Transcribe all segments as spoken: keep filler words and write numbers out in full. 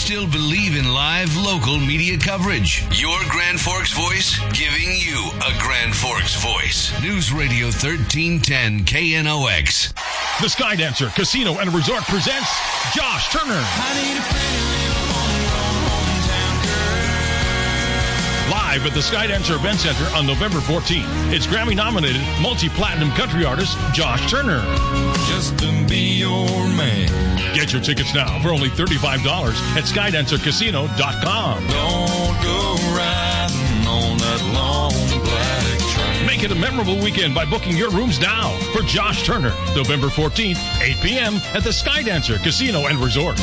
still believe in live local media coverage. Your Grand Forks voice, giving you a Grand Forks voice. News Radio thirteen ten K N O X. The Skydancer Casino and Resort presents Josh Turner. I need a pretty little homegrown hometown girl. Live at the Skydancer Event Center on November fourteenth. It's Grammy-nominated multi-platinum country artist Josh Turner. Just to be your man. Get your tickets now for only thirty-five dollars at skydancer casino dot com. Don't go riding on that long black train. Make it a memorable weekend by booking your rooms now for Josh Turner, November fourteenth, eight p.m. at the Skydancer Casino and Resort.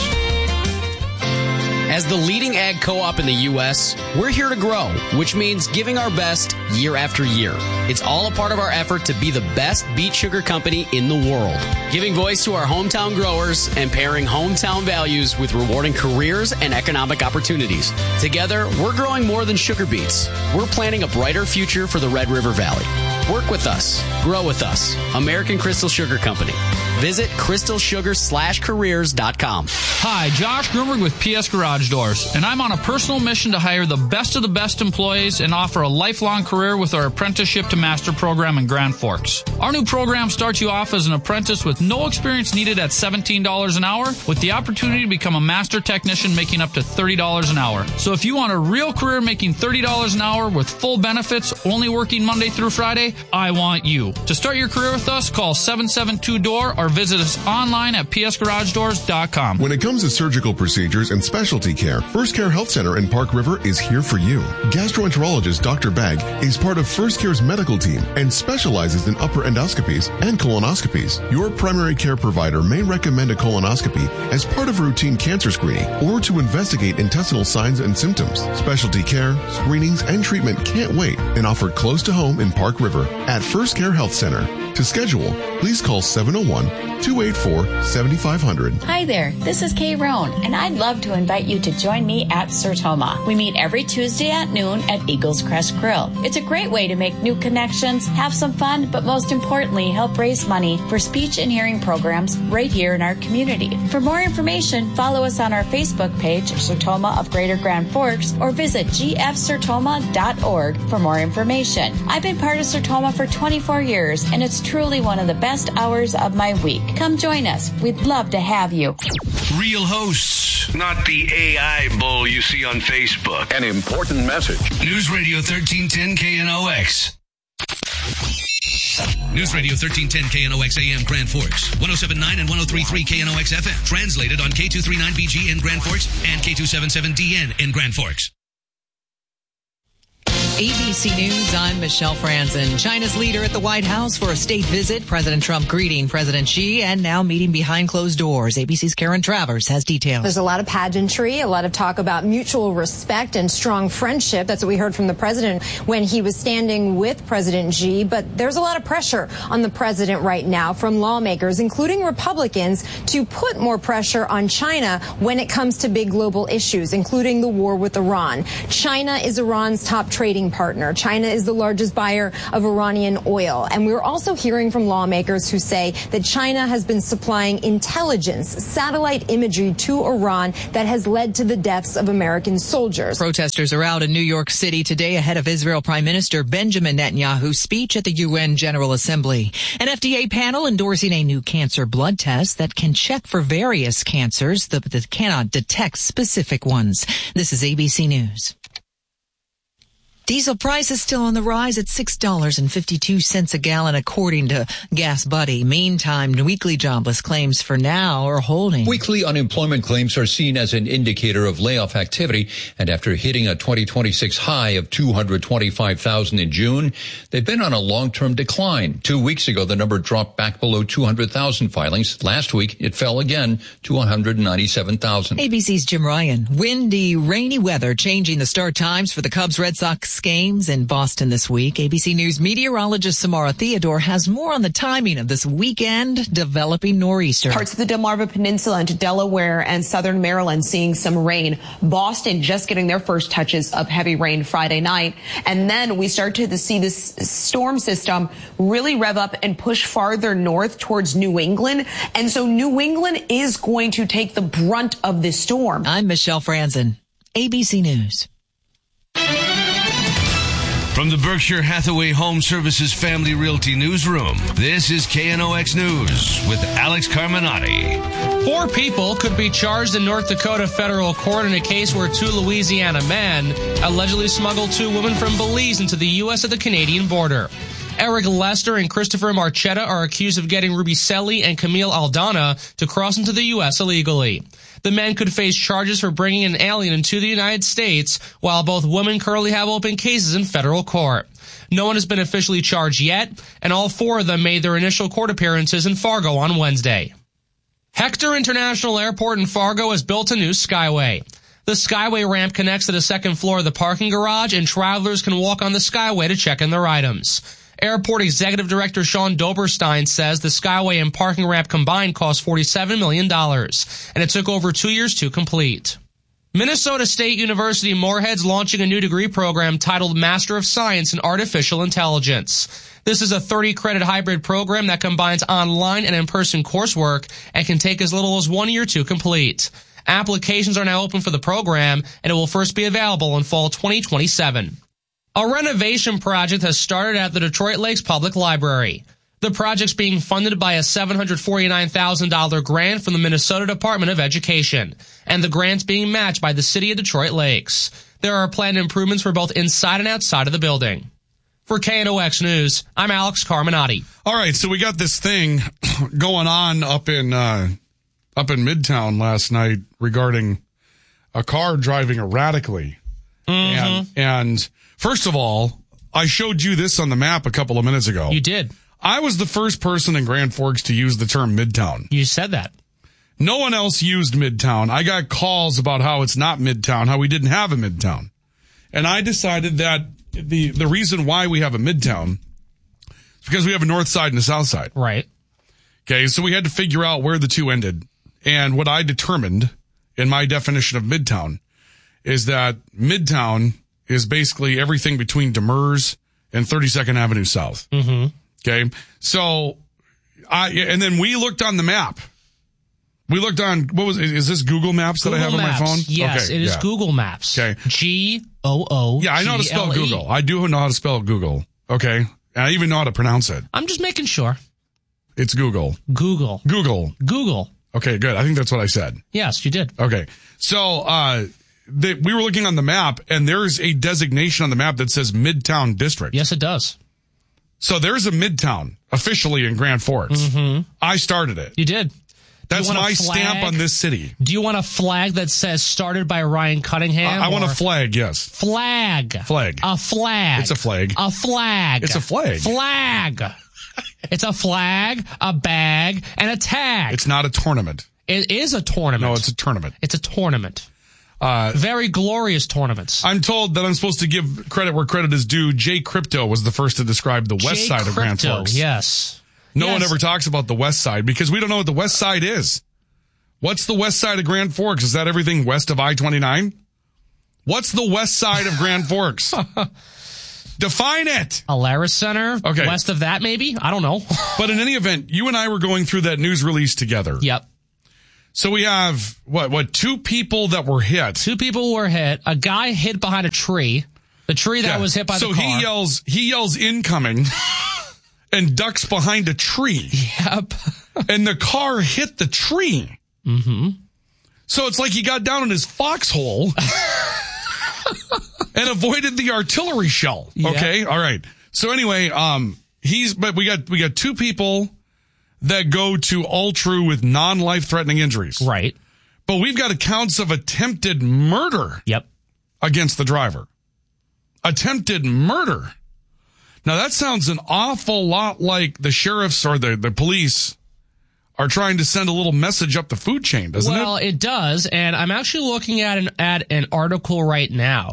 As the leading ag co-op in the U S, we're here to grow, which means giving our best year after year. It's all a part of our effort to be the best beet sugar company in the world, giving voice to our hometown growers and pairing hometown values with rewarding careers and economic opportunities. Together, we're growing more than sugar beets. We're planning a brighter future for the Red River Valley. Work with us. Grow with us. American Crystal Sugar Company. Visit crystal sugar slash careers dot com. Hi, Josh Grumberg with P S Garage Doors, and I'm on a personal mission to hire the best of the best employees and offer a lifelong career with our Apprenticeship to Master program in Grand Forks. Our new program starts you off as an apprentice with no experience needed at seventeen dollars an hour, with the opportunity to become a master technician making up to thirty dollars an hour. So if you want a real career making thirty dollars an hour with full benefits, only working Monday through Friday, I want you. To start your career with us, call seven seven two D O O R or visit us online at p s garage doors dot com. When it comes to surgical procedures and specialty care, First Care Health Center in Park River is here for you. Gastroenterologist Doctor Bagg is part of First Care's medical team and specializes in upper endoscopies and colonoscopies. Your primary care provider may recommend a colonoscopy as part of routine cancer screening or to investigate intestinal signs and symptoms. Specialty care, screenings, and treatment can't wait and offered close to home in Park River at First Care Health Center. To schedule, please call seven oh one, two eight four, seven five zero zero. Hi there, this is Kay Roan, and I'd love to invite you to join me at Sertoma. We meet every Tuesday at noon at Eagles Crest Grill. It's a great way to make new connections, have some fun, but most importantly, help raise money for speech and hearing programs right here in our community. For more information, follow us on our Facebook page, Sertoma of Greater Grand Forks, or visit g f sertoma dot org for more information. I've been part of Sertoma for twenty-four years, and it's truly one of the best hours of my week. Come join us. We'd love to have you. Real hosts, not the A I bull you see on Facebook. An important message. News Radio thirteen ten K N O X. News Radio thirteen ten K N O X A M Grand Forks, one oh seven point nine and one oh three point three K N O X F M. Translated on K two thirty-nine B G in Grand Forks and K two seventy-seven D N in Grand Forks. A B C News, I'm Michelle Franzen. China's leader at the White House for a state visit. President Trump greeting President Xi and now meeting behind closed doors. A B C's Karen Travers has details. There's a lot of pageantry, a lot of talk about mutual respect and strong friendship. That's what we heard from the president when he was standing with President Xi. But there's a lot of pressure on the president right now from lawmakers, including Republicans, to put more pressure on China when it comes to big global issues, including the war with Iran. China is Iran's top trading partner. China is the largest buyer of Iranian oil. And we're also hearing from lawmakers who say that China has been supplying intelligence, satellite imagery to Iran that has led to the deaths of American soldiers. Protesters are out in New York City today ahead of Israel Prime Minister Benjamin Netanyahu's speech at the U N General Assembly. An F D A panel endorsing a new cancer blood test that can check for various cancers but that cannot detect specific ones. This is A B C News. Diesel prices still on the rise at six dollars and fifty-two cents a gallon, according to Gas Buddy. Meantime, weekly jobless claims for now are holding. Weekly unemployment claims are seen as an indicator of layoff activity, and after hitting a twenty twenty-six high of two hundred twenty-five thousand in June, they've been on a long-term decline. Two weeks ago, the number dropped back below two hundred thousand filings. Last week, it fell again to one hundred ninety-seven thousand. A B C's Jim Ryan. Windy, rainy weather changing the start times for the Cubs-Red Sox games in Boston this week. A B C News meteorologist Samara Theodore has more on the timing of this weekend developing nor'easter. Parts of the Delmarva Peninsula into Delaware and southern Maryland seeing some rain. Boston just getting their first touches of heavy rain Friday night. And then we start to see this storm system really rev up and push farther north towards New England. And so New England is going to take the brunt of this storm. I'm Michelle Franzen, A B C News. From the Berkshire Hathaway Home Services Family Realty Newsroom, this is K N O X News with Alex Carminati. Four people could be charged in North Dakota federal court in a case where two Louisiana men allegedly smuggled two women from Belize into the U S at the Canadian border. Eric Lester and Christopher Marchetta are accused of getting Ruby Selly and Camille Aldana to cross into the U S illegally. The men could face charges for bringing an alien into the United States, while both women currently have open cases in federal court. No one has been officially charged yet, and all four of them made their initial court appearances in Fargo on Wednesday. Hector International Airport in Fargo has built a new Skyway. The Skyway ramp connects to the second floor of the parking garage, and travelers can walk on the Skyway to check in their items. Airport Executive Director Sean Doberstein says the Skyway and parking ramp combined cost forty-seven million dollars, and it took over two years to complete. Minnesota State University Moorhead's launching a new degree program titled Master of Science in Artificial Intelligence. This is a thirty-credit hybrid program that combines online and in-person coursework and can take as little as one year to complete. Applications are now open for the program, and it will first be available in fall twenty twenty-seven. A renovation project has started at the Detroit Lakes Public Library. The project's being funded by a seven hundred forty-nine thousand dollars grant from the Minnesota Department of Education, and the grant's being matched by the city of Detroit Lakes. There are planned improvements for both inside and outside of the building. For K N O X News, I'm Alex Carminati. All right, so we got this thing going on up in uh, up in Midtown last night regarding a car driving erratically, Mm-hmm. and and. First of all, I showed you this on the map a couple of minutes ago. You did. I was the first person in Grand Forks to use the term Midtown. You said that. No one else used Midtown. I got calls about how it's not Midtown, how we didn't have a Midtown. And I decided that the, the reason why we have a Midtown is because we have a north side and a south side. Right. Okay, so we had to figure out where the two ended. And what I determined in my definition of Midtown is that Midtown is basically everything between Demers and thirty-second Avenue South. Mm-hmm. Okay. So I, and then we looked on the map. We looked on, what was, is this Google Maps that Google I have Maps. on my phone? Yes, okay, it is yeah. Google Maps. Okay. G O O. Yeah, I know how to spell Google. I do know how to spell Google. Okay. And I even know how to pronounce it. I'm just making sure. It's Google. Google. Google. Google. Okay, good. I think that's what I said. Yes, you did. Okay. So, uh, The, we were looking on the map, and there's a designation on the map that says Midtown District. Yes, it does. So there's a Midtown officially in Grand Forks. Mm-hmm. I started it. You did. That's my stamp on this city. Do you want a flag that says started by Ryan Cunningham? Uh, I want a flag, yes. Flag. Flag. A flag. It's a flag. A flag. It's a flag. Flag. It's a flag, a bag, and a tag. It's not a tournament. It is a tournament. No, it's a tournament. It's a tournament. Uh, Very glorious tournaments. I'm told that I'm supposed to give credit where credit is due. Jay Crypto was the first to describe the west Jay side of Grand Crypto, Forks. Yes. No yes. one ever talks about the west side because we don't know what the west side is. What's the west side of Grand Forks? Is that everything west of I twenty-nine? What's the west side of Grand Forks? Define it. Alaris Center. Okay. West of that, maybe? I don't know. But in any event, you and I were going through that news release together. Yep. So we have, what, what, two people that were hit. Two people were hit. A guy hit behind a tree. The tree that Yeah. was hit by so the car. So he yells, he yells incoming and ducks behind a tree. Yep. And the car hit the tree. Mm-hmm. So it's like he got down in his foxhole and avoided the artillery shell. Okay. Yep. All right. So anyway, um, he's, but we got, we got two people that go to Altru with non-life threatening injuries. Right. But we've got accounts of attempted murder. Yep. Against the driver. Attempted murder. Now that sounds an awful lot like the sheriffs or the, the police are trying to send a little message up the food chain, doesn't well, it? Well, it does. And I'm actually looking at an, at an article right now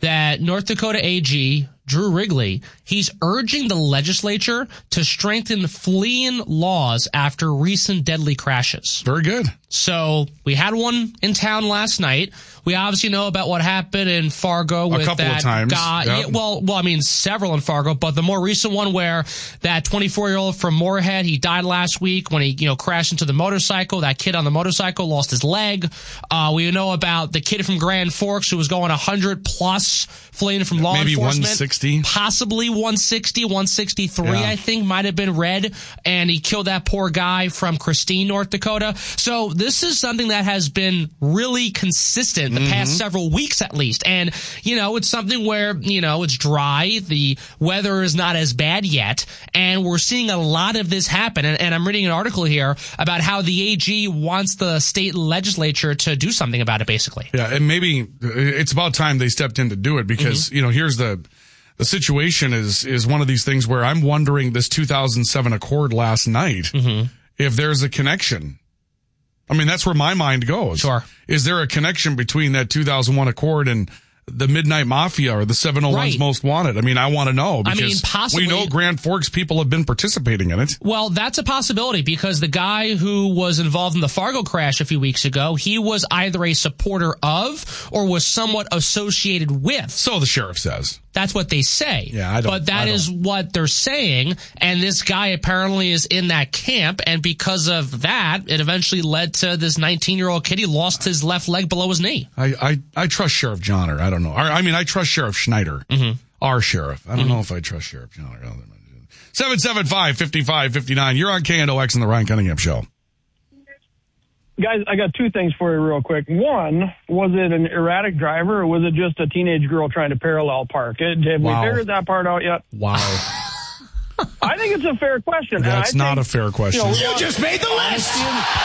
that North Dakota A G Drew Wrigley, he's urging the legislature to strengthen fleeing laws after recent deadly crashes. Very good. So we had one in town last night. We obviously know about what happened in Fargo with a couple that of times. guy. Yep. Yeah, well, well, I mean, several in Fargo, but the more recent one where that twenty-four-year-old from Moorhead, he died last week when he, you know, crashed into the motorcycle. That kid on the motorcycle lost his leg. Uh, we know about the kid from Grand Forks who was going one hundred plus fleeing from law Maybe enforcement. one sixty. Possibly one sixty, one sixty-three, Yeah. I think, might have been red. And he killed that poor guy from Christine, North Dakota. So this is something that has been really consistent the Mm-hmm. past several weeks at least. And, you know, it's something where, you know, it's dry. The weather is not as bad yet. And we're seeing a lot of this happen. And, and I'm reading an article here about how the A G wants the state legislature to do something about it, basically. Yeah, and maybe it's about time they stepped in to do it because, Mm-hmm. you know, here's the the situation is is one of these things where I'm wondering this two thousand seven Accord last night, Mm-hmm. if there's a connection. I mean, that's where my mind goes. Sure. Is there a connection between that two thousand one Accord and the Midnight Mafia or the seven oh one's Right. Most Wanted? I mean, I want to know I because mean, possibly- we know Grand Forks people have been participating in it. Well, that's a possibility because the guy who was involved in the Fargo crash a few weeks ago, he was either a supporter of or was somewhat associated with. So the sheriff says. That's what they say. Yeah, I don't- But that I is what they're saying, and this guy apparently is in that camp, and because of that, it eventually led to this nineteen-year-old kid. He lost his left leg below his knee. I, I, I trust Sheriff Johnner. I don't know. I, I mean, I trust Sheriff Schneider. Mm-hmm. Our sheriff. I don't know if I trust Sheriff Johnner. seven seven five, five five five nine. You're on K N O X and the Ryan Cunningham Show. Guys, I got two things for you real quick. One, was it an erratic driver or was it just a teenage girl trying to parallel park? It, have Wow. we figured that part out yet? Wow. I think it's a fair question. That's And I not think, a fair question. You, know, You just made the list.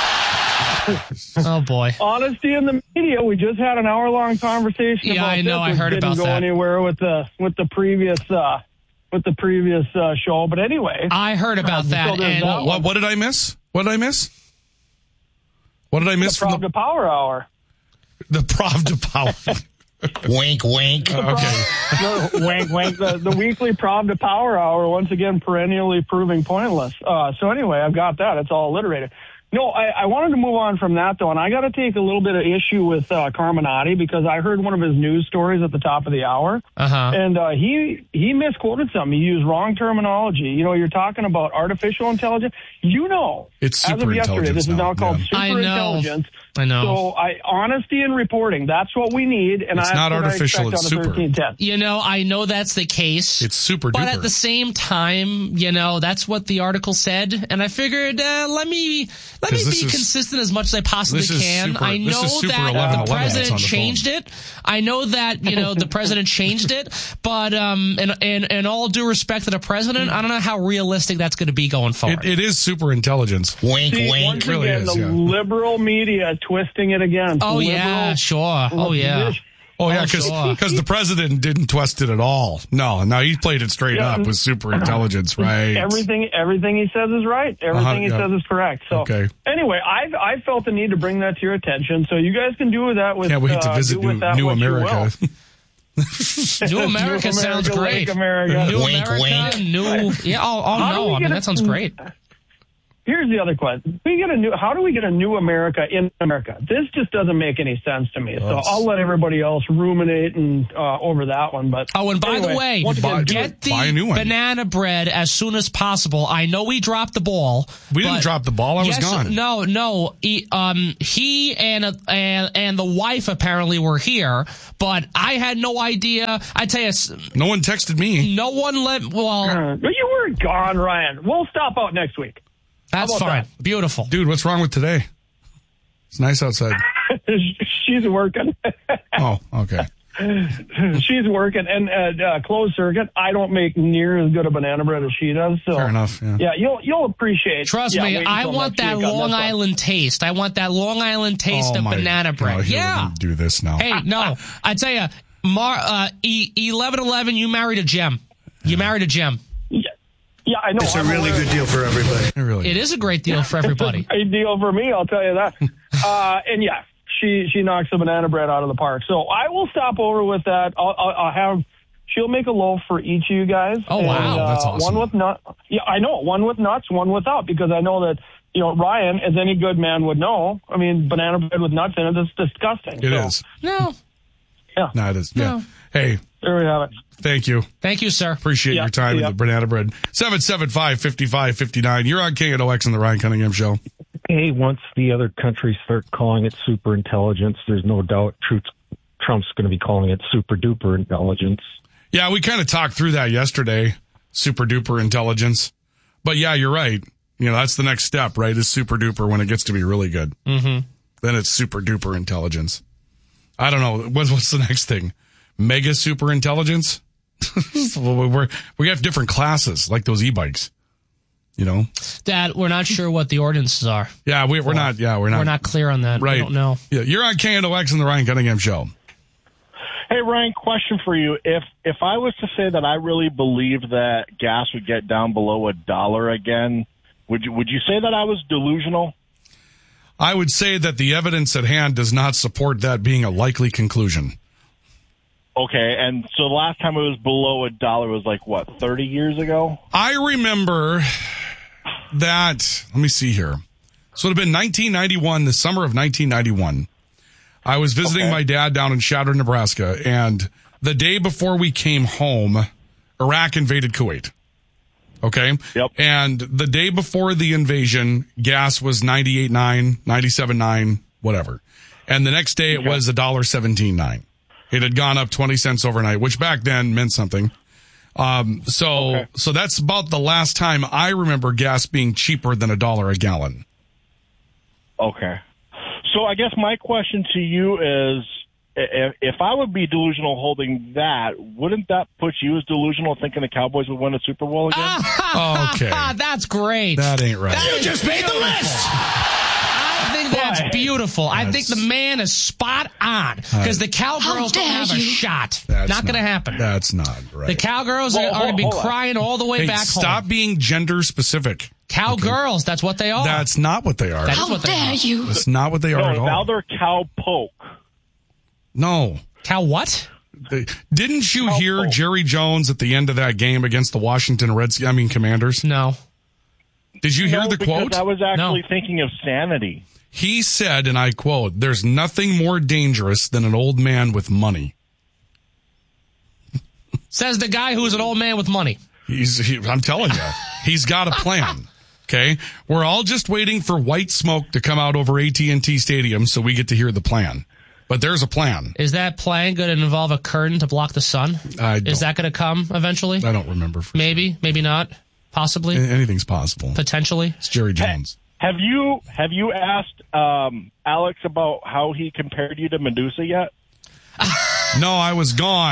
Oh, boy. Honesty in the media. We just had an hour-long conversation Yeah, about I know. this. I It heard didn't about go that. anywhere with the with the previous uh, with the previous uh, show. But anyway, I heard about um, that. so there's and that What, one. what did I miss? What did I miss? What did I miss the from Prov the, to Power Hour. the Pravda Power? Wink, wink. Uh, okay. The, wink, wink. The, the weekly Prov to Power Hour, once again, perennially proving pointless. Uh, so anyway, I've got that. It's all alliterated. No, I, I wanted to move on from that, though, and I got to take a little bit of issue with uh, Carminati because I heard one of his news stories at the top of the hour, Uh-huh. and uh, he he misquoted something. He used wrong terminology. You know, you're talking about artificial intelligence. You know, It's as of yesterday, superintelligence this is now, now called yeah. I know. superintelligence. I know. So, I honesty in reporting. That's what we need, and It's I, not that's what artificial, I expect it's on a super. thirteen ten. You know, I know that's the case. It's super But duper. at the same time, you know, that's what the article said, and I figured uh, let me let me 'Cause this be is- consistent as much as I possibly this is can. super- I this know is super that eleven eleven the that's president on the changed phone. it. I know that you know the president changed it, but um, in, in in all due respect to the president, I don't know how realistic that's going to be going forward. It, it is super intelligence. Wink, See, wink. once It really again, is, the yeah. liberal media twisting it again. oh yeah, Liberal- sure. Oh yeah. Oh yeah, Oh, because sure. the president didn't twist it at all. No, no, he played it straight Yeah. up with super intelligence, right? Everything, everything he says is right. Everything Uh-huh, he yeah. says is correct. So Okay. anyway, I I felt the need to bring that to your attention. So you guys can do with that with. Can't wait to uh, visit do with New, that New what you America. will. New America New sounds America, great. Lake America. New Wink, America, wink. new. Yeah. Oh, oh How do no. we I mean get that a- sounds great. Here's the other question: we get a new. How do we get a new America in America? This just doesn't make any sense to me. So Well, it's- I'll let everybody else ruminate and uh, over that one. But Oh, and by anyway, the way, once again, do get it- the buy a new one. banana bread as soon as possible. I know we dropped the ball. We didn't but- drop the ball. I was Yes, gone. No, no. He, um, he and, uh, and and the wife apparently were here, but I had no idea. I tell you, s- No one texted me. no one let. Well, Uh, but you were gone, Ryan. We'll stop out next week. that's about fine. Beautiful. Dude, what's wrong with today? It's nice outside. She's working. Oh, okay. She's working, and uh, uh, closed circuit. I don't make near as good a banana bread as she does. So Fair enough, yeah. you'll you'll appreciate. Trust yeah, me, wait I until want next that week on Long this one. Island taste. I want that Long Island taste oh of my, banana bread. No, here, yeah. we're gonna do this now. Hey, no, I tell you, Mar, uh, e- eleven eleven, you married a gem. You married a gem. Yeah, yeah, I know. It's a I'm really aware. good deal for everybody. It really It is a great deal for everybody. A deal for me, I'll tell you that. uh, and yeah, she she knocks the banana bread out of the park. So I will stop over with that. I'll, I'll, I'll have she'll make a loaf for each of you guys. Oh, wow. And, uh, That's awesome. One with nut. Yeah, I know. One with nuts, one without, because I know that, you know, Ryan, as any good man would know, I mean, banana bread with nuts in it is disgusting. It so, is. No. Yeah. No, it is. Yeah. No. Hey, There we have it. thank you. Thank you, sir. Appreciate Yeah, your time yeah. with the banana bread. seven seven five, five five five nine. You're on K N O X and the Ryan Cunningham Show. Hey, once the other countries start calling it super intelligence, there's no doubt Truth, Trump's going to be calling it super duper intelligence. Yeah, we kind of talked through that yesterday. Super duper intelligence. But yeah, you're right. You know, that's the next step, right? Is super duper when it gets to be really good. Mm-hmm. Then it's super duper intelligence. I don't know. What's, what's the next thing? Mega super intelligence? We're, we have different classes, like those e-bikes. You know? Dad, we're not sure what the ordinances are. Yeah, we, we're not. Yeah, we're not. We're not clear on that. Right. We don't know. Yeah, you're on K N O X and the Ryan Cunningham Show. Hey, Ryan, question for you. If if I was to say that I really believe that gas would get down below a dollar again, would you would you say that I was delusional? I would say that the evidence at hand does not support that being a likely conclusion. Okay, and so the last time it was below a dollar was like, what, thirty years ago? I remember that, let me see here. So it would have been nineteen ninety-one, the summer of nineteen ninety-one. I was visiting Okay. my dad down in Shatter, Nebraska, and the day before we came home, Iraq invaded Kuwait. Okay? Yep. And the day before the invasion, gas was ninety-eight nine, ninety-seven nine, whatever. And the next day it Okay. was one dollar seventeen nine. It had gone up twenty cents overnight, which back then meant something. Um, so, Okay. so that's about the last time I remember gas being cheaper than a dollar a gallon. Okay. So I guess my question to you is, if, if I would be delusional holding that, wouldn't that put you as delusional thinking the Cowboys would win a Super Bowl again? Okay. That's great. That ain't right. That is just made the list. I think that's Why? beautiful. I think the man is spot on because the Cowgirls don't have a shot. That's Not going to happen. That's not right. The Cowgirls Well, are, are going to be hold on. crying all the way Hey, back stop home. being gender specific. Cowgirls, that's what they are. That's not what they are. That is what they are. you? That's not what they are No, at all. now they're cowpoke. No. Cow what? They- Didn't you Cowpoke. hear Jerry Jones at the end of that game against the Washington Redskins? I mean, Commanders. No. Did you hear No, the because quote? I was actually No. thinking of sanity. He said, and I quote, "There's nothing more dangerous than an old man with money." Says the guy who's an old man with money. He's, he, I'm telling you, he's got a plan. Okay, we're all just waiting for white smoke to come out over A T and T Stadium so we get to hear the plan. But there's a plan. Is that plan going to involve a curtain to block the sun? I don't, Is that going to come eventually? I don't remember. For Maybe, maybe not. Possibly, sure. Anything's possible. potentially. It's Jerry Jones. Have you have you asked um, Alex about how he compared you to Medusa yet? No, I was gone.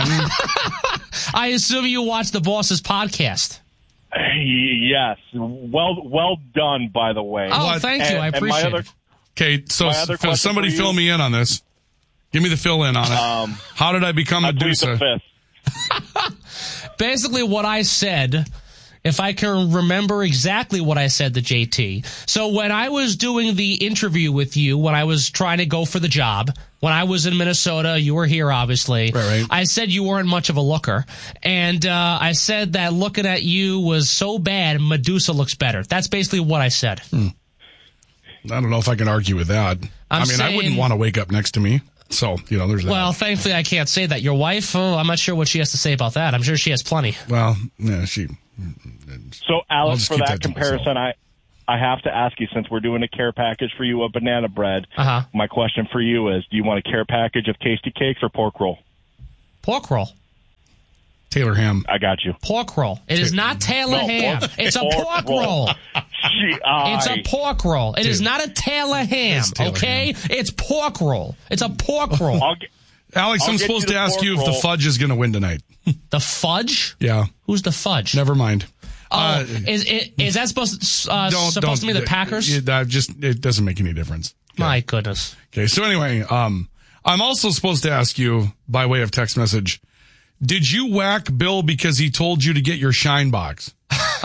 I assume you watched the boss's podcast. Yes. Well well done, by the way. Oh, What? thank you. And- I and my appreciate other- it. Okay, so My other f- question somebody for you- fill me in on this. Give me the fill in on it. Um, How did I become I plead Medusa? the fifth. Basically, what I said, if I can remember exactly what I said to J T. So when I was doing the interview with you, when I was trying to go for the job, when I was in Minnesota, you were here, obviously. Right, right. I said you weren't much of a looker. And uh, I said that looking at you was so bad, Medusa looks better. That's basically what I said. Hmm. I don't know if I can argue with that. I'm I mean, I wouldn't saying- want to wake up next to me. So, you know, there's that. Well, thankfully, I can't say that. Your wife, oh, I'm not sure what she has to say about that. I'm sure she has plenty. Well, yeah, she. So, I'll Alex, just for keep that that to comparison, I I have to ask you, since we're doing a care package for you of banana bread, Uh-huh. my question for you is, do you want a care package of tasty cakes or pork roll? Pork roll. Taylor Ham. I got you. Pork roll. It is not Taylor No, ham. pork- It's a pork pork roll. roll. Gee, I- It's a pork roll. It is Dude. not a Taylor ham, It's Taylor okay? It's pork roll. It's a pork roll. I'll get, Alex, I'll I'm get supposed you to the ask pork you if the roll. fudge is going to win tonight. The fudge? Yeah. Who's the fudge? Never mind. Oh, Uh, is, is is that supposed to, uh, don't, supposed don't, to be the Packers? It, it, just, it doesn't make any difference. My goodness. Okay, so anyway, um, I'm also supposed to ask you, by way of text message, did you whack Bill because he told you to get your shine box?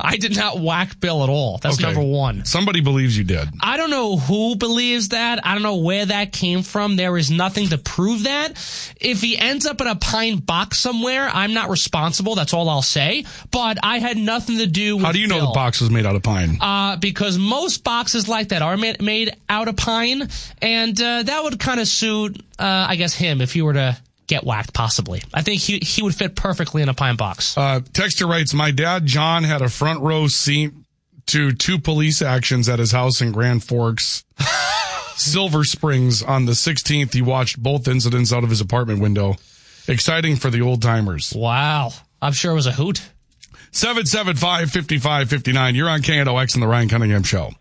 I did not whack Bill at all. That's Okay. number one. Somebody believes you did. I don't know who believes that. I don't know where that came from. There is nothing to prove that. If he ends up in a pine box somewhere, I'm not responsible. That's all I'll say. But I had nothing to do with How do you know Bill. the box was made out of pine? Uh, because most boxes like that are ma- made out of pine, and uh, that would kind of suit, uh, I guess, him if he were to get whacked, possibly. I think he he would fit perfectly in a pine box. Uh, Texter writes, my dad, John, had a front row seat to two police actions at his house in Grand Forks, Silver Springs on the sixteenth. He watched both incidents out of his apartment window. Exciting for the old timers. Wow. I'm sure it was a hoot. seven seven five, five five five nine. You're on K N O X and the Ryan Cunningham Show.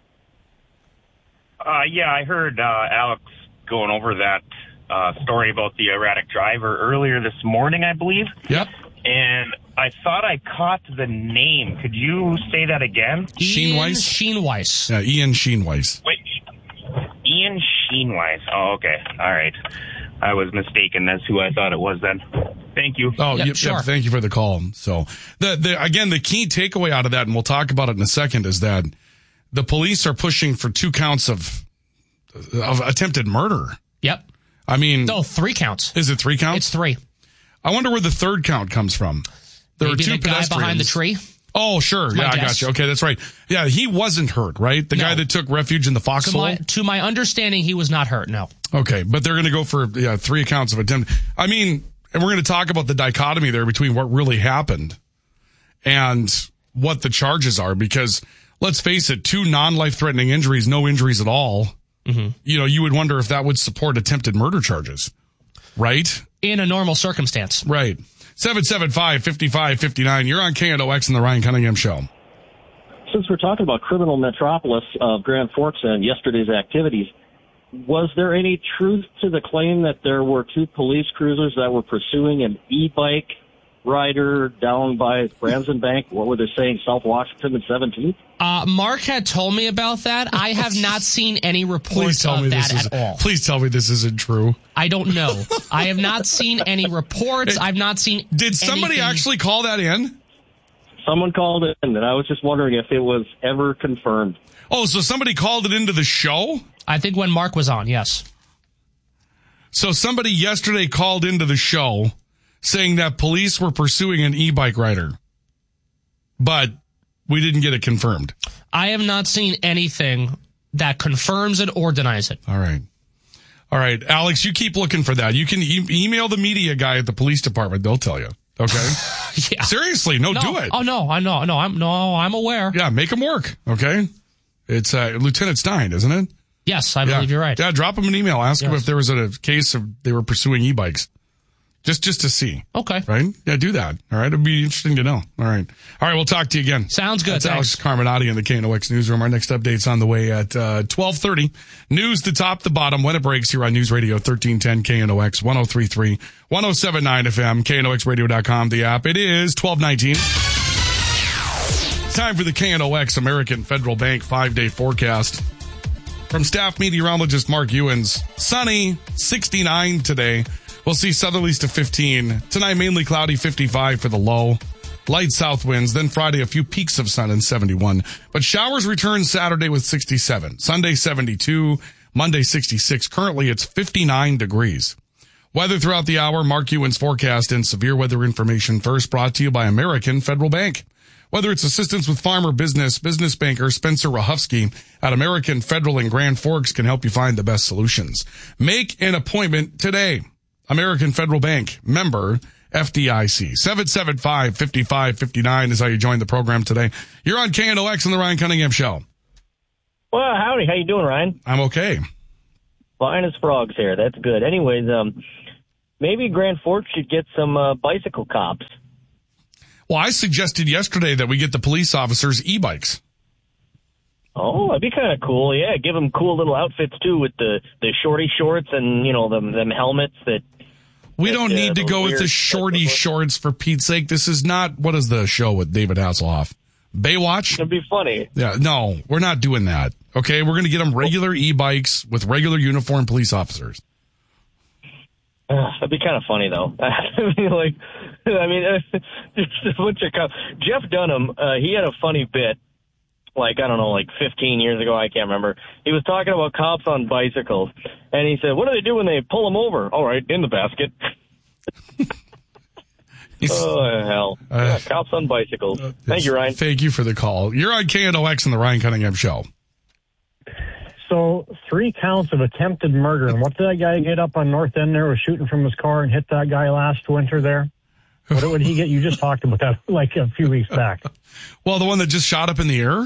Uh, yeah, I heard uh, Alex going over that uh, story about the erratic driver earlier this morning, I believe. Yep. And I thought I caught the name. Could you say that again? Sheenweiss? Sheenweiss. Yeah, Ian Sheenweiss. Wait, Ian Sheenweiss. Oh, okay. All right. I was mistaken. That's who I thought it was then. Thank you. Oh, Yep, yep, sure. yep, thank you for the call. So, the, the again, the key takeaway out of that, and we'll talk about it in a second, is that the police are pushing for two counts of of attempted murder. Yep. I mean, No, three counts. Is it three counts? It's three. I wonder where the third count comes from. There Maybe were two the guy pedestrians behind the tree. Oh, sure. My Yeah, I guess. got you. Okay, that's right. Yeah, he wasn't hurt, right? The No. guy that took refuge in the To foxhole. my, to my understanding, he was not hurt, no. Okay, but they're going to go for yeah three counts of attempt. I mean, and we're going to talk about the dichotomy there between what really happened and what the charges are, because let's face it, two non-life threatening injuries, no injuries at all. Mm-hmm. You know, you would wonder if that would support attempted murder charges, right? In a normal circumstance. Right. seven seven five, five five five nine. You're on K N O X and the Ryan Cunningham Show. Since we're talking about criminal metropolis of Grand Forks and yesterday's activities, was there any truth to the claim that there were two police cruisers that were pursuing an e-bike rider down by Branson Bank? What were they saying, South Washington and seventeenth? Uh, Mark had told me about that. I have not seen any Please reports tell me of this that is, at all. Please tell me this isn't true. I don't know. I have not seen any reports. I've not seen Did somebody anything. actually call that in? Someone called in, and I was just wondering if it was ever confirmed. Oh, so somebody called it into the show? I think when Mark was on, yes. So somebody yesterday called into the show saying that police were pursuing an e-bike rider, but we didn't get it confirmed. I have not seen anything that confirms it or denies it. All right. All right, Alex, you keep looking for that. You can e- email the media guy at the police department. They'll tell you. Okay? Yeah. Seriously, no, No. do it. Oh, no, I know. No, I'm, no, I'm aware. Yeah, make them work. Okay? It's uh, Lieutenant Stein, isn't it? Yes, I yeah. believe you're right. Yeah, drop him an email. Ask him Yes. if there was a case of they were pursuing e-bikes. Just just to see. Okay. Right? Yeah, do that. All right. It'd be interesting to know. All right. All right, we'll talk to you again. Sounds good. That's Alex Thanks. Carminati in the K N O X newsroom. Our next update's on the way at uh, twelve thirty. News the top, the bottom, when it breaks here on News Radio thirteen ten K N O X, one oh three point three, one oh seven point nine F M, K N O X radio dot com, the app. It is twelve nineteen. Time for the K N O X American Federal Bank five-day forecast. From staff meteorologist Mark Ewens, sunny, sixty-nine today. We'll see southerlies to fifteen. Tonight, mainly cloudy, fifty-five for the low. Light south winds. Then Friday, a few peaks of sun and seventy-one. But showers return Saturday with sixty-seven. Sunday, seventy-two. Monday, sixty-six. Currently, it's fifty-nine degrees. Weather throughout the hour, Mark Ewens forecast and severe weather information first brought to you by American Federal Bank. Whether it's assistance with farmer business, business banker Spencer Rahufsky at American Federal in Grand Forks can help you find the best solutions. Make an appointment today. American Federal Bank, member F D I C. seven seven five, five five five nine is how you join the program today. You're on K N O X and the Ryan Cunningham Show. Well, howdy. How you doing, Ryan? I'm okay. Fine as frogs here. That's good. Anyways, um, maybe Grand Forks should get some uh, bicycle cops. Well, I suggested yesterday that we get the police officers e-bikes. Oh, that'd be kind of cool. Yeah, give them cool little outfits, too, with the, the shorty shorts and, you know, them, them helmets that... We that, don't uh, need to those go with weird the shorty shorts, for Pete's sake. This is not, what is the show with David Hasselhoff? Baywatch? It'd be funny. Yeah, no, we're not doing that. Okay, we're going to get them regular e-bikes with regular uniformed police officers. Uh, that'd be kind of funny, though. I mean, like, I mean, uh, just a bunch of cops. Jeff Dunham, uh, he had a funny bit, like, I don't know, like fifteen years ago, I can't remember. He was talking about cops on bicycles, and he said, what do they do when they pull them over? All right, in the basket. Oh, hell. Uh, yeah, cops on bicycles. Uh, Thank you, Ryan. Thank you for the call. You're on K N O X and the Ryan Cunningham Show. So, three counts of attempted murder. And what did that guy get up on North End there, was shooting from his car and hit that guy last winter there? What would he get? You just talked about that like a few weeks back. Well, the one that just shot up in the air?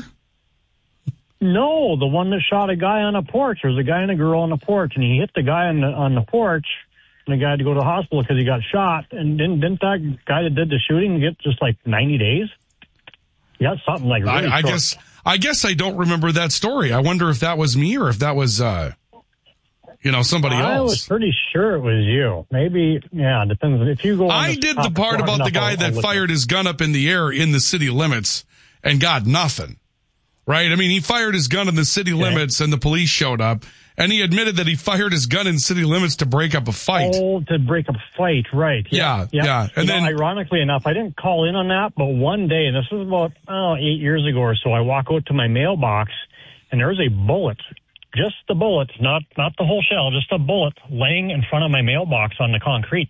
No, the one that shot a guy on a porch. There was a guy and a girl on the porch, and he hit the guy on the, on the porch. And the guy had to go to the hospital because he got shot. And didn't, didn't that guy that did the shooting get just like ninety days? Yeah, something like really I, I short. guess I guess I don't remember that story. I wonder if that was me or if that was, uh, you know, somebody I else. was pretty sure it was you. Maybe, yeah, it depends. If you go on I the did the top part far about the enough, guy I'll- that I'll look fired his gun up in the air in the city limits and got nothing. Right? I mean, he fired his gun in the city limits and the police showed up. And he admitted that he fired his gun in city limits to break up a fight. Oh, to break up a fight, right. Yeah, yeah. And And then- then, ironically enough, I didn't call in on that, but one day, and this was about, oh, eight years ago or so, I walk out to my mailbox, and there's a bullet, just the bullet, not, not the whole shell, just a bullet, laying in front of my mailbox on the concrete.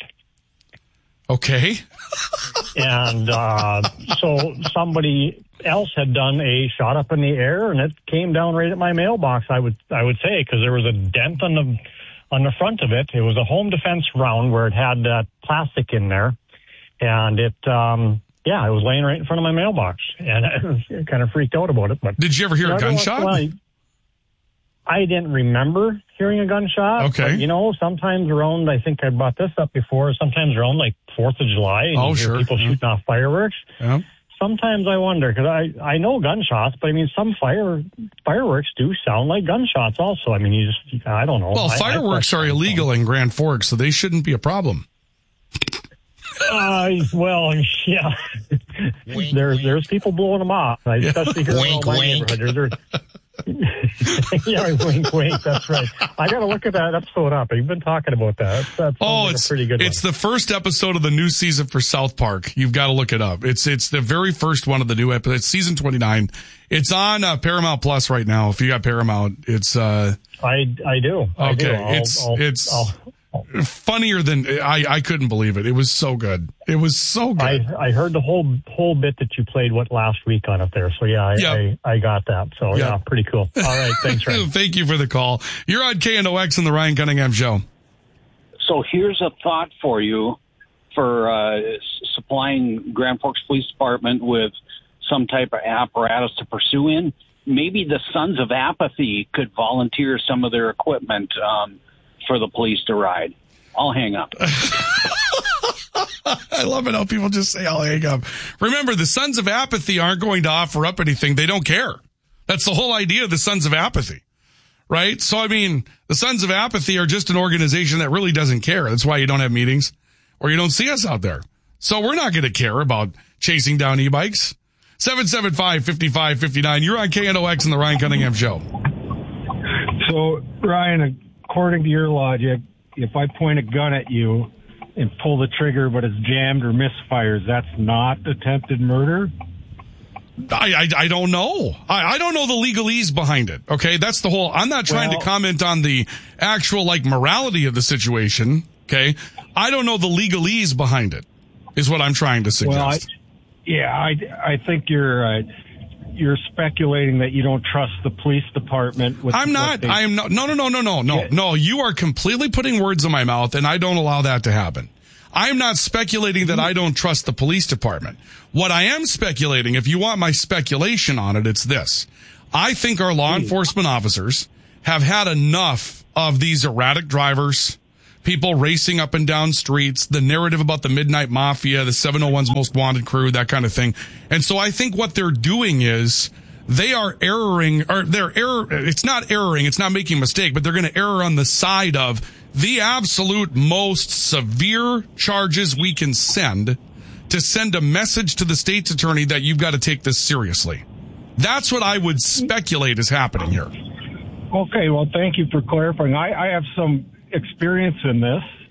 Okay. And uh, so somebody else had done a shot up in the air, and it came down right at my mailbox. I would I would say, because there was a dent on the on the front of it. It was a home defense round where it had uh, plastic in there, and it um, yeah, it was laying right in front of my mailbox, and I kind of freaked out about it. But did you ever hear a every once in gunshot? a while, I didn't remember hearing a gunshot. Okay. But, you know, sometimes around, I think I brought this up before, sometimes around like fourth of July, and Oh, you hear sure. people Yeah. shooting off fireworks. Yeah. Sometimes I wonder, because I, I know gunshots, but I mean, some fire fireworks do sound like gunshots also. I mean, you just, I don't know. Well, I- I fireworks are illegal in Grand Forks, so they shouldn't be a problem. Uh, well, yeah. there's there's people blowing them off, especially here Wink, in my wink. neighborhood. There- yeah, wink, wink. That's right. I got to look at that episode up. You've been talking about that. That's, that's Oh, like it's a pretty good It's one. the first episode of the new season for South Park. You've got to look it up. It's it's the very first one of the new episode. It's season twenty-nine. It's on uh, Paramount Plus right now. If you got Paramount, it's uh I I do. I okay. do. I'll- it's I'll- it's I'll- funnier than I I couldn't believe it. It was so good. It was so good. I, I heard the whole whole bit that you played what last week on it there. So yeah, I Yeah. I, I got that. So Yeah. yeah, pretty cool. All right, thanks, Ryan. Thank you for the call. You're on K N O X and the Ryan Cunningham Show. So here's a thought for you for uh, s- supplying Grand Forks Police Department with some type of apparatus to pursue in. Maybe the Sons of Apathy could volunteer some of their equipment um, for the police to ride. I'll hang up. I love it how people just say, I'll hang up. Remember, the Sons of Apathy aren't going to offer up anything. They don't care. That's the whole idea of the Sons of Apathy, right? So, I mean, the Sons of Apathy are just an organization that really doesn't care. That's why you don't have meetings or you don't see us out there. So we're not going to care about chasing down e-bikes. seven seven five, five five five nine. You're on K N O X and the Ryan Cunningham Show. So, Ryan, according to your logic, if I point a gun at you and pull the trigger, but it's jammed or misfires, that's not attempted murder? I, I, I don't know. I, I don't know the legalese behind it. Okay. That's the whole, I'm not trying Well- to comment on the actual like morality of the situation. Okay. I don't know the legalese behind it is what I'm trying to suggest. Well, I, yeah, I, I think you're, uh, you're speculating that you don't trust the police department. With I'm what not. they- I am not. No, no, no, no, no, no, no. You are completely putting words in my mouth, and I don't allow that to happen. I'm not speculating that I don't trust the police department. What I am speculating, if you want my speculation on it, it's this. I think our law enforcement officers have had enough of these erratic drivers, people racing up and down streets, the narrative about the Midnight Mafia, the seven oh one's Most Wanted crew, that kind of thing. And so I think what they're doing is they are erroring, or they're error, it's not erroring, it's not making a mistake, but they're going to err on the side of the absolute most severe charges we can send to send a message to the state's attorney that you've got to take this seriously. That's what I would speculate is happening here. Okay, well, thank you for clarifying. I, I have some experience in this.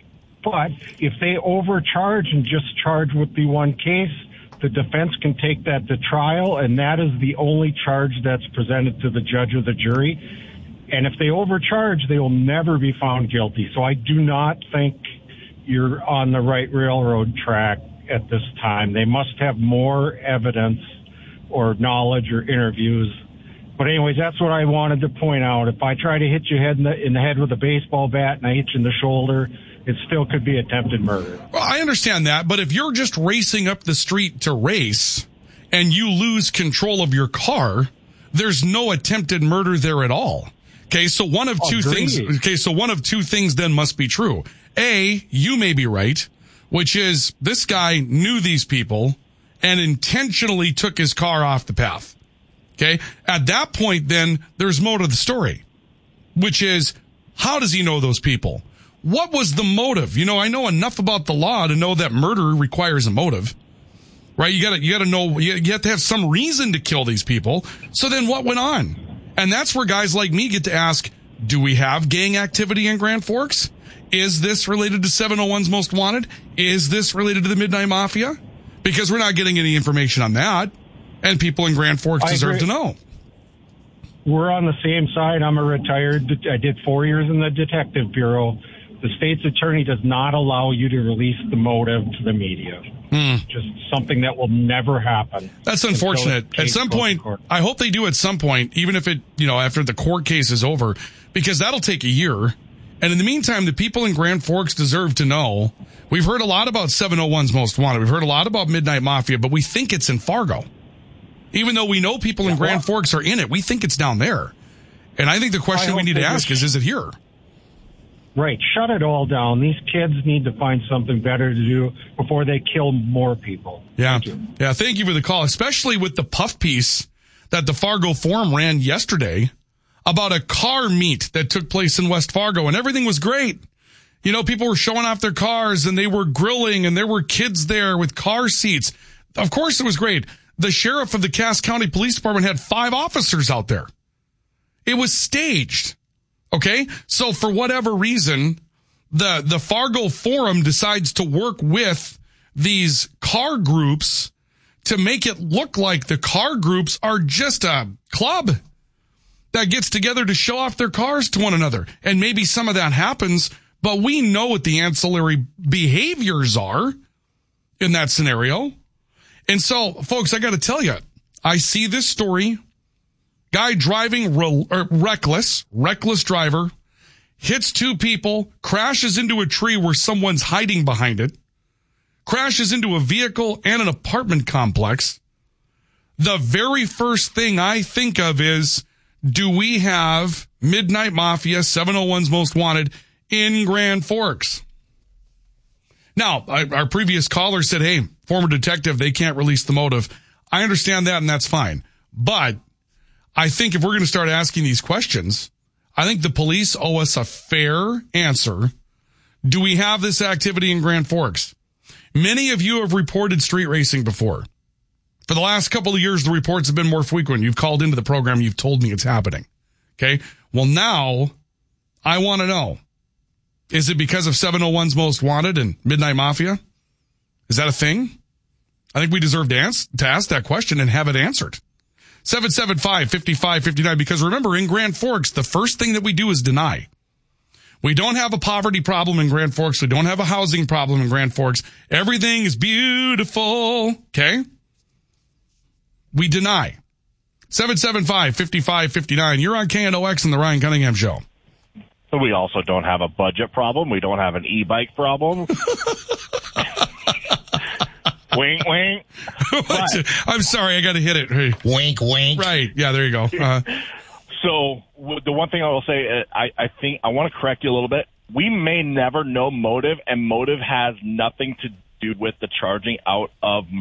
But if they overcharge and just charge with the one case, the defense can take that to trial, and that is the only charge that's presented to the judge or the jury. And if they overcharge, they will never be found guilty. So I do not think you're on the right railroad track at this time. They must have more evidence or knowledge or interviews. But anyways, that's what I wanted to point out. If I try to hit you head in the, in the head with a baseball bat and I hit you in the shoulder, it still could be attempted murder. Well, I understand that, but if you're just racing up the street to race and you lose control of your car, there's no attempted murder there at all. Okay, so one of two Agreed. things. Okay, so one of two things then must be true. A, you may be right, which is this guy knew these people and intentionally took his car off the path. Okay, at that point, then there's more to the story, which is how does he know those people? What was the motive? You know, I know enough about the law to know that murder requires a motive, right? You gotta, you gotta know, you, you have to have some reason to kill these people. So then what went on? And that's where guys like me get to ask, do we have gang activity in Grand Forks? Is this related to seven oh one's Most Wanted? Is this related to the Midnight Mafia? Because we're not getting any information on that. And people in Grand Forks I deserve agree. to know. We're on the same side. I'm a retired, I did four years in the detective bureau. The state's attorney does not allow you to release the motive to the media. Hmm. Just something that will never happen. That's unfortunate. At some point, I hope they do at some point, even if it, you know, after the court case is over, because that'll take a year. And in the meantime, the people in Grand Forks deserve to know. We've heard a lot about seven oh one's Most Wanted. We've heard a lot about Midnight Mafia, but we think it's in Fargo. Even though we know people in Grand Forks are in it, we think it's down there. And I think the question we need to ask is, is it here? Right. Shut it all down. These kids need to find something better to do before they kill more people. Yeah. Yeah. Thank you for the call, especially with the puff piece that the Fargo Forum ran yesterday about a car meet that took place in West Fargo, and everything was great. You know, people were showing off their cars and they were grilling and there were kids there with car seats. Of course it was great. The sheriff of the Cass County Police Department had five officers out there. It was staged. Okay. So for whatever reason, the, the Fargo Forum decides to work with these car groups to make it look like the car groups are just a club that gets together to show off their cars to one another. And maybe some of that happens, but we know what the ancillary behaviors are in that scenario. And so, folks, I got to tell you, I see this story. Guy driving re- er, reckless, reckless driver, hits two people, crashes into a tree where someone's hiding behind it, crashes into a vehicle and an apartment complex. The very first thing I think of is, do we have Midnight Mafia, seven oh one's Most Wanted in Grand Forks? Now, I, our previous caller said, hey, former detective, they can't release the motive. I understand that, and that's fine. But I think if we're going to start asking these questions, I think the police owe us a fair answer. Do we have this activity in Grand Forks? Many of you have reported street racing before. For the last couple of years, the reports have been more frequent. You've called into the program. You've told me it's happening. Okay. Well, now I want to know, is it because of seven oh one's Most Wanted and Midnight Mafia? Is that a thing? I think we deserve to, ans- to ask that question and have it answered. seven seven five, five five five nine. Because remember, in Grand Forks, the first thing that we do is deny. We don't have a poverty problem in Grand Forks. We don't have a housing problem in Grand Forks. Everything is beautiful. Okay? We deny. seven seven five, five five five nine. You're on K N O X and the Ryan Cunningham Show. We also don't have a budget problem. We don't have an e-bike problem. Wink, wink. I'm sorry, I got to hit it. Hey. Wink, wink. Right. Yeah, there you go. Uh, so w- the one thing I will say, uh, I, I think I want to correct you a little bit. We may never know motive, and motive has nothing to do with the charging out of